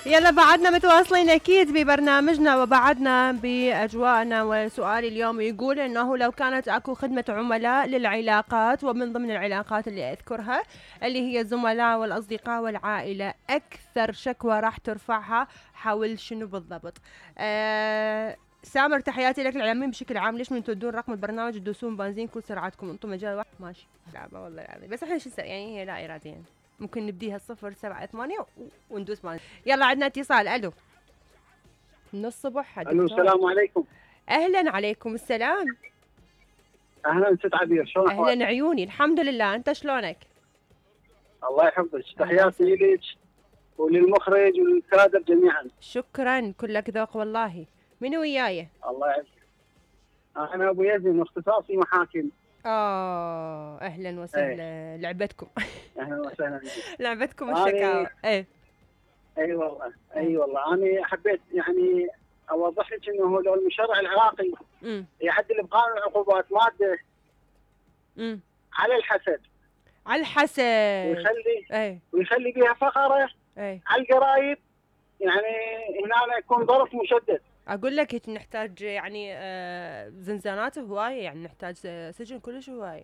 يلا بعدنا متواصلين أكيد ببرنامجنا وبعدنا بأجواءنا. وسؤال اليوم يقول إنه لو كانت أكو خدمة عملاء للعلاقات، ومن ضمن العلاقات اللي أذكرها اللي هي الزملاء والأصدقاء والعائلة، أكثر شكوى راح ترفعها حول شنو بالضبط؟ سامر، تحياتي لك الإعلاميين بشكل عام. ليش من تودون رقم البرنامج تدوسون بنزين كل سرعتكم؟ انتم مجال واحد ماشي. لا والله العظيم، بس احنا شو يعني هي لا إراديا ممكن نبديها 078 وندوس بنزين. يلا عندنا اتصال. الو، من الصبح الو، السلام عليكم. اهلا، عليكم السلام. اهلا ست عبير، شلون احوالك؟ اهلا عيوني، الحمد لله، انت شلونك؟ الله يحفظك، تحياتي لك وللمخرج وللكادر جميعا. شكرا، كلك ذوق والله. منو وياي؟ الله يعزك. انا ابو يزن واختصاصي محاكم. اهلا وسهلا. لعبتكم. اهلا وسهلا. لعبتكم الشكاوى. اي والله والله انا حبيت يعني اوضح لك انه لو المشرع العراقي يعدل بقانون العقوبات ماده على الحسد، على الحسد، ويخلي بها فقره على القرايب، يعني هنا يكون ظرف مشدد. اقول لك نحتاج يعني زنزانات هوايه، يعني نحتاج سجن كلش هوايه.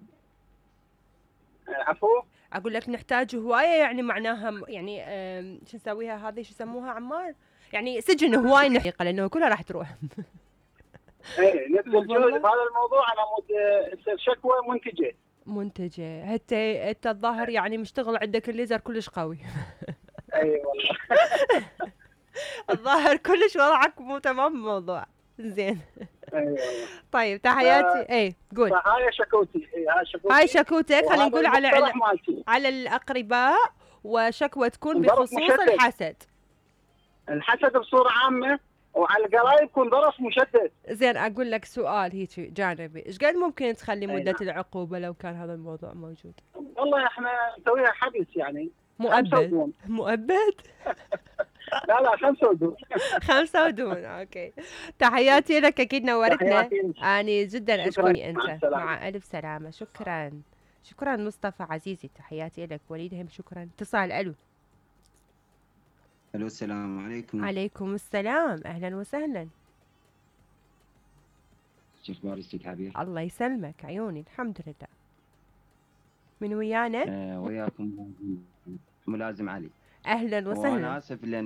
عفوا، اقول لك نحتاج هوايه، يعني معناها يعني شو نسويها هذه، شو يسموها عمار، يعني سجن هواي نحقيقه لانه كلها راح تروح. نبذل جهد بهذا الموضوع على مود تصير شكوى منتجه. انت الظاهر يعني مشتغل عندك الليزر كلش قوي. اي والله. الظاهر كلش وضعك مو تمام الموضوع. زين. اي والله. طيب تحياتي. قول. هاي شكوتي. هاي شكوتك. خلينا نقول على الاقرباء، وشكوى تكون بخصوص الحسد بصوره عامه، وعلى القرايب يكون ظرف مشدد. زين، اقول لك سؤال هيك جانبي، ايش قد ممكن تخلي مده العقوبه لو كان هذا الموضوع موجود؟ والله احنا نسويها حبس، يعني مؤبد. لا 5 ودون. 5 ودون. اوكي، تحياتي لك، اكيد نورتنا. اني جدا اشكرك انت. مع الف سلامه. شكرا مصطفى عزيزي، تحياتي لك. وليد هم شكرا. اتصال. الو، السلام عليكم. عليكم السلام، اهلا وسهلا. شو اخبارك ست عبير؟ الله يسلمك عيوني، الحمد لله. من ويانا؟ وياكم ملازم علي. اهلا وسهلا. وانا اسف